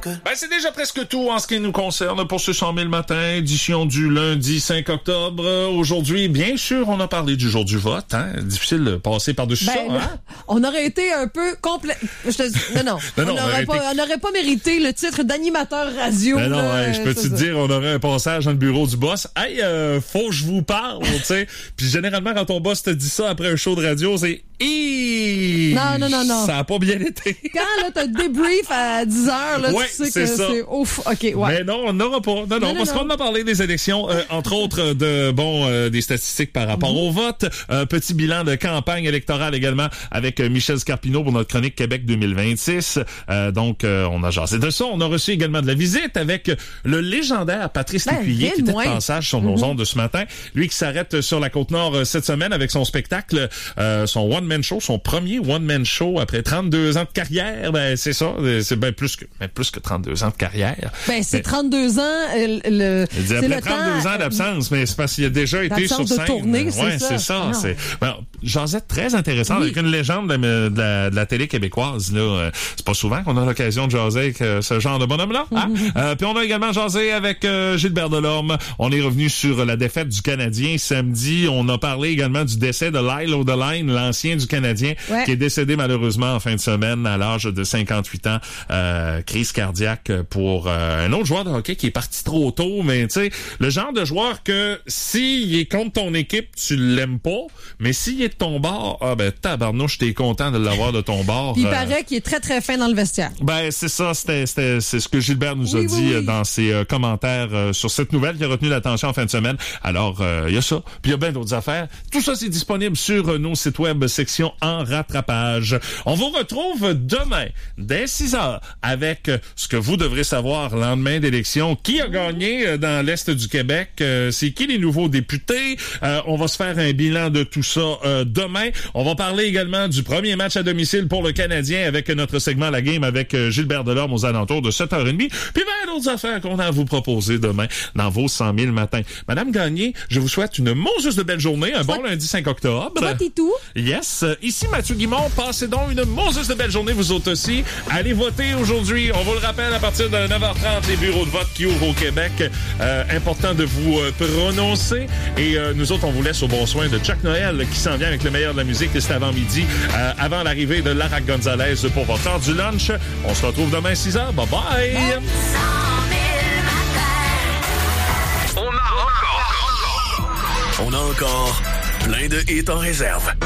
Ben, c'est déjà presque tout en ce qui nous concerne pour ce 100 000 matin, édition du lundi 5 octobre. Aujourd'hui, bien sûr, on a parlé du jour du vote. Hein? Difficile de passer par-dessus ça. Hein? On aurait été un peu complet. Non. On n'aurait pas mérité le titre d'animateur radio. Ben non, je peux te dire, on aurait un passage dans le bureau du boss. Hey, faut que je vous parle, tu sais. Puis généralement, quand ton boss te dit ça après un show de radio, c'est Non. Ça a pas bien été. Quand là, t'as le débrief à 10 heures, là, ouais, tu sais que ça. c'est ouf. OK, ouais. Mais non, on n'aura pas. Non, parce qu'on a parlé des élections, entre autres des statistiques par rapport au vote. Petit bilan de campagne électorale également avec Michel Scarpino pour notre chronique Québec 2026. Donc, on a jasé de ça. On a reçu également de la visite avec le légendaire Patrice Lécuyer qui était de passage sur nos ondes ce matin. Lui qui s'arrête sur la Côte-Nord cette semaine avec son spectacle, son one-man show, son premier one-man show après 32 ans de carrière. Ben, c'est ça. C'est bien plus que 32 ans de carrière. Ben, c'est 32 ans. C'est le 32 ans d'absence, mais c'est parce qu'il a déjà été sur scène. Tournée, c'est ça. C'est jasette très intéressant avec une légende de la télé québécoise. Là, c'est pas souvent qu'on a l'occasion de jaser avec ce genre de bonhomme-là. Hein? Puis on a également jasé avec Gilbert Delorme. On est revenu sur la défaite du Canadien samedi. On a parlé également du décès de Lyle O'Deline, l'ancien du Canadien, qui est décédé malheureusement en fin de semaine à l'âge de 58 ans. Crise cardiaque pour un autre joueur de hockey qui est parti trop tôt, mais tu sais, le genre de joueur que s'il est contre ton équipe, tu l'aimes pas, mais s'il est de ton bord, tabarnouche, t'es content de l'avoir de ton bord. Puis il paraît qu'il est très très fin dans le vestiaire. Ben c'est ça, c'est ce que Gilbert nous a dit dans ses commentaires sur cette nouvelle qui a retenu l'attention en fin de semaine. Alors il y a ça, puis il y a bien d'autres affaires. Tout ça c'est disponible sur nos sites web section en rattrapage. On vous retrouve demain dès 6h avec ce que vous devrez savoir lendemain d'élection. Qui a gagné dans l'Est du Québec? C'est qui les nouveaux députés? On va se faire un bilan de tout ça demain. On va parler également du premier match à domicile pour le Canadien avec notre segment La Game avec Gilbert Delorme aux alentours de 7h30. Puis bien d'autres affaires qu'on a à vous proposer demain dans vos 100 000 matins. Madame Gagné, je vous souhaite une monstrueuse de belle journée, un bon lundi 5 octobre. Tout. Yes. Ici Mathieu Guimond, passez donc une monstrueuse de belle journée vous autres aussi. Allez voter aujourd'hui. On vous le rappelle à partir de 9h30, les bureaux de vote qui ouvrent au Québec. Important de vous prononcer. Et nous autres, on vous laisse au bon soin de Chuck Noël qui s'en vient avec le meilleur de la musique. C'est avant midi, avant l'arrivée de Lara Gonzalez pour votre heure du lunch. On se retrouve demain 6h. Bye bye! On a encore plein de hits en réserve.